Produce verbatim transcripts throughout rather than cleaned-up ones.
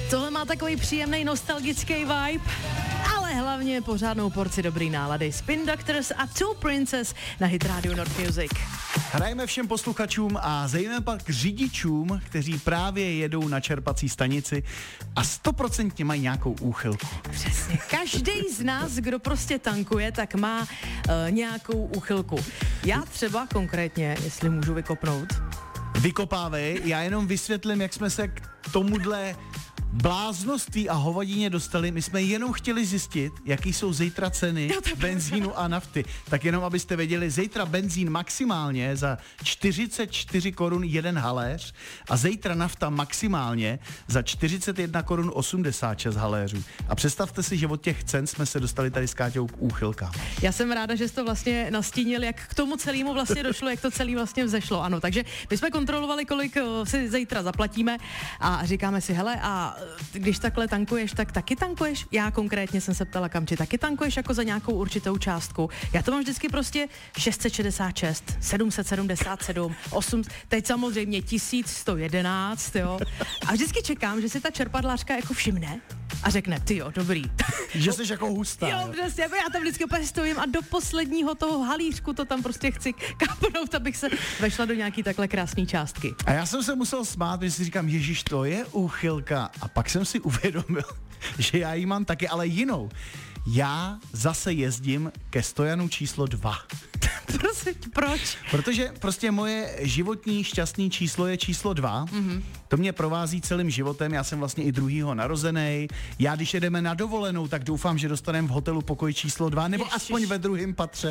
Tohle má takový příjemný nostalgický vibe, ale hlavně pořádnou porci dobrý nálady. Spin Doctors a Two Princess na Hit Radio Not Music. Hrajeme všem posluchačům a zejména pak řidičům, kteří právě jedou na čerpací stanici a stoprocentně mají nějakou úchylku. Přesně. Každý z nás, kdo prostě tankuje, tak má uh, nějakou úchylku. Já třeba konkrétně, jestli můžu vykopnout. Vykopávej, já jenom vysvětlím, jak jsme se k tomuhle bláznoství a hovadině dostali. My jsme jenom chtěli zjistit, jaký jsou zítra ceny benzínu a nafty. Tak jenom, abyste věděli, zítra benzín maximálně za čtyřicet čtyři korun jeden haléř a zítra nafta maximálně za čtyřicet jedna korun osmdesát šest haléřů. A představte si, že od těch cen jsme se dostali tady s Káťou k úchylkám. Já jsem ráda, že jsi to vlastně nastínil, jak k tomu celému vlastně došlo, jak to celé vlastně vzešlo. Ano, takže my jsme kontrolovali, kolik si zítra zaplatíme a říkáme si, hele, a když takhle tankuješ, tak taky tankuješ? Já konkrétně jsem se ptala, kam ty taky tankuješ jako za nějakou určitou částku. Já to mám vždycky prostě šest set šedesát šest, sedm set sedmdesát sedm, osm, teď samozřejmě tisíc sto jedenáct, jo. A vždycky čekám, že si ta čerpadlářka jako všimne a řekne, ty jo, dobrý. Že jsi jako hustá. Jo, přesně, jako já tam vždycky úplně stojím a do posledního toho halířku to tam prostě chci kápnout, abych se vešla do nějaký takhle krásné částky. A já jsem se musel smát, že si říkám, ježiš, to je úchylka. A pak jsem si uvědomil, že já ji mám taky, ale jinou. Já zase jezdím ke stojanu číslo dva. Prosím, proč? Protože prostě moje životní šťastný číslo je číslo dva. Mm-hmm. To mě provází celým životem, já jsem vlastně i druhýho narozený. Já když jedeme na dovolenou, tak doufám, že dostaneme v hotelu pokoj číslo dva, nebo Ježiš. aspoň ve druhém patře.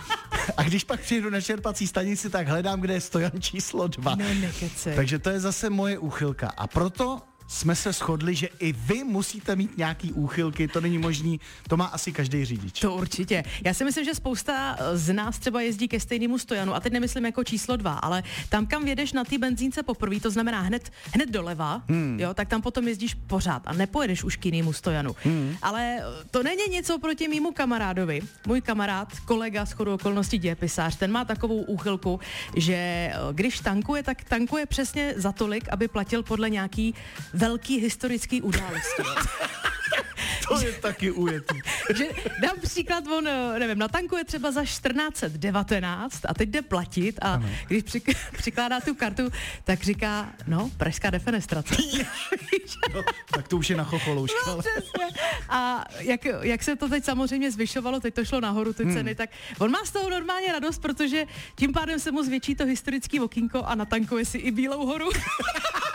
A když pak přijedu na čerpací stanici, tak hledám, kde je stojan číslo dva. No, nekecej. Takže to je zase moje úchylka. A proto jsme se shodli, že i vy musíte mít nějaký úchylky, to není možný, to má asi každý řidič. To určitě. Já si myslím, že spousta z nás třeba jezdí ke stejnému stojanu, a teď nemyslím jako číslo dva, ale tam, kam jedeš na té benzínce poprvé, to znamená hned, hned doleva, hmm. jo, tak tam potom jezdíš pořád a nepojedeš už k jinému stojanu. Hmm. Ale to není něco proti mému kamarádovi. Můj kamarád, kolega shodou okolností dějepisář, ten má takovou úchylku, že když tankuje, tak tankuje přesně za tolik, aby platil podle nějaký velký historický události. To je taky ujetý. Že dám příklad, on, nevím, natankuje třeba za čtrnáct devatenáct a teď jde platit a ano. Když při, přikládá tu kartu, tak říká, no, pražská defenestrace. No, tak to už je na chocholouška. No, přesně. A jak, jak se to teď samozřejmě zvyšovalo, teď to šlo nahoru, ty ceny, hmm. tak on má z toho normálně radost, protože tím pádem se mu zvětší to historický okýnko a natankuje si i Bílou horu.